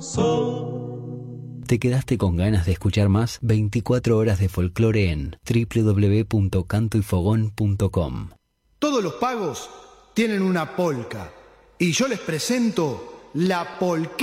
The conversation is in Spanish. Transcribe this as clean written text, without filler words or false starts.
¿Te quedaste con ganas de escuchar más? 24 horas de folclore en www.cantoyfogón.com. Todos los pagos tienen una polca y yo les presento la polquita.